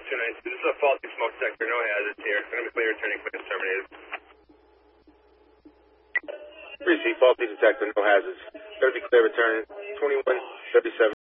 292. This is a faulty smoke detector, no hazards here. Going to be clear, returning clearance terminated. 3C, faulty detector, no hazards. Going to be clear, return 2137.